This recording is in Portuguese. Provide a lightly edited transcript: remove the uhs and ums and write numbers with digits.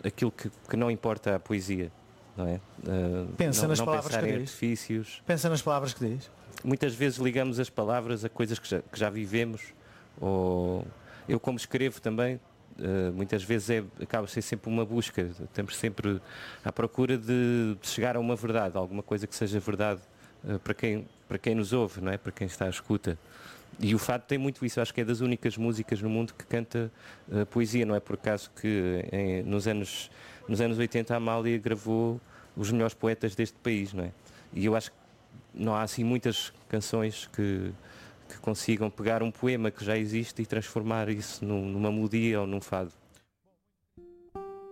aquilo que não importa à poesia, não é? Pensa nas palavras pensar que em diz. artifícios. Pensa nas palavras que diz. Muitas vezes ligamos as palavras a coisas que já vivemos, ou eu como escrevo também, muitas vezes acaba a ser sempre uma busca, estamos sempre à procura de chegar a uma verdade, alguma coisa que seja verdade para quem nos ouve, não é? Para quem está à escuta. E o fado tem muito isso, acho que é das únicas músicas no mundo que canta poesia, não é por acaso que nos anos 80 a Amália gravou os melhores poetas deste país, não é? E eu acho que não há assim muitas canções que consigam pegar um poema que já existe e transformar isso numa melodia ou num fado.